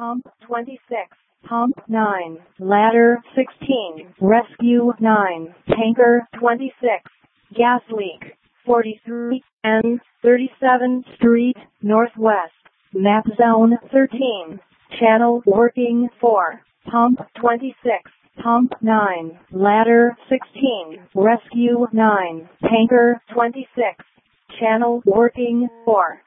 Pump 26, Pump 9, Ladder 16, Rescue 9, Tanker 26, Gas Leak 43, and 37th Street, Northwest, Map Zone 13, Channel Working 4, Pump 26, Pump 9, Ladder 16, Rescue 9, Tanker 26, Channel Working 4.